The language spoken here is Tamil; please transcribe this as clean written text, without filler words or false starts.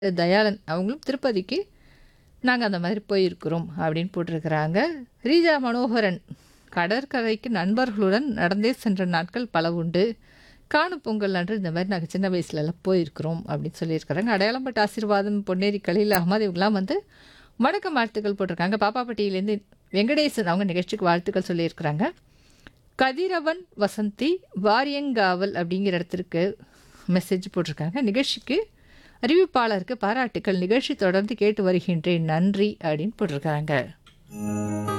தயாளன் அவங்களும் திருப்பதிக்கு நாங்க அந்த மாதிரி போயிருக்கிறோம் அப்படின்னு போட்டிருக்கிறாங்க. ரீஜா மனோகரன் கடற்கரைக்கு நண்பர்களுடன் நடந்தே சென்ற நாட்கள் பல உண்டு. காணும் பொங்கல் அன்று இந்த மாதிரி நாங்கள் சின்ன வயசுலலாம் போயிருக்கிறோம் அப்படின்னு சொல்லியிருக்கிறாங்க. அடையாளம்பட்ட ஆசீர்வாதம், பொன்னேரி கலீல் அகமது இவங்களாம் வந்து வணக்கம் வாழ்த்துக்கள் போட்டிருக்காங்க. பாப்பாப்பட்டியிலேருந்து வெங்கடேசன் அவங்க நிகழ்ச்சிக்கு வாழ்த்துக்கள் சொல்லியிருக்கிறாங்க. கதிரவன் வசந்தி வாரியங்காவல் அப்படிங்கிற இடத்திற்கு மெசேஜ் போட்டிருக்காங்க. நிகழ்ச்சிக்கு அறிவிப்பாளருக்கு பாராட்டுக்கள், நிகழ்ச்சி தொடர்ந்து கேட்டு வருகின்றேன், நன்றி அப்படின்னு போட்டிருக்காங்க.